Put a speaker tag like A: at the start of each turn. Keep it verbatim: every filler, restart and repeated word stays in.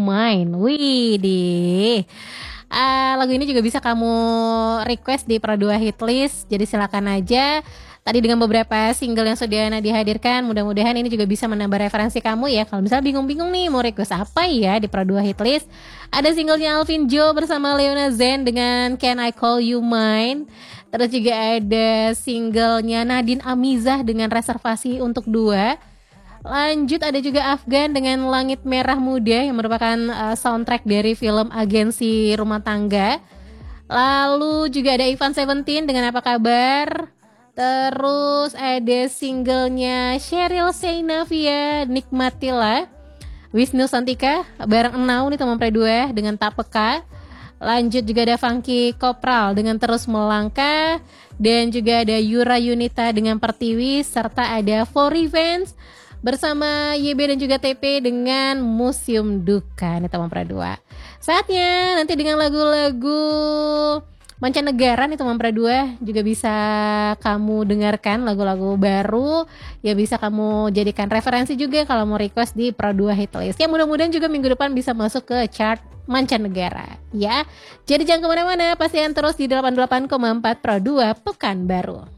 A: Mine. Wih, di uh, lagu ini juga bisa kamu request di Pro dua Hitlist. Jadi silakan aja. Tadi dengan beberapa single yang sudah Nadia hadirkan, mudah-mudahan ini juga bisa menambah referensi kamu ya. Kalau misalnya bingung-bingung nih mau request apa ya di Pro dua Hitlist, ada singlenya Alvin Joe bersama Leona Zen dengan Can I Call You Mine. Terus juga ada singlenya Nadine Amizah dengan Reservasi Untuk Dua. Lanjut ada juga Afgan dengan Langit Merah Muda yang merupakan uh, soundtrack dari film Agensi Rumah Tangga. Lalu juga ada Ivan Seventeen dengan Apa Kabar. Terus ada singlenya Sheryl Sheinafia, Nikmatilah. Wisnu Santika bareng Enau nih teman Pre dua dengan Tak Peka. Lanjut juga ada Funky Kopral dengan Terus Melangkah. Dan juga ada Yura Yunita dengan Pertiwi. Serta ada For Revenge bersama Y B dan juga T P dengan Museum Duka nih teman Pre dua. Saatnya nanti dengan lagu-lagu mancanegara nih teman Pra dua juga bisa kamu dengarkan lagu-lagu baru ya, bisa kamu jadikan referensi juga kalau mau request di Pro dua Hitlist. Ya mudah-mudahan juga minggu depan bisa masuk ke chart mancanegara ya. Jadi jangan kemana-mana, pastikan terus di delapan puluh delapan koma empat Pro dua Pekanbaru.